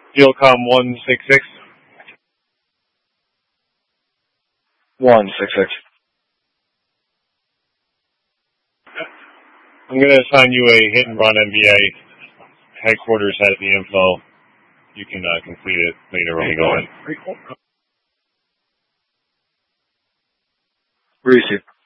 Dealcom 166. 166. I'm going to assign you a hit and run MBA. Headquarters has the info. You can complete it later when we go in. Receive.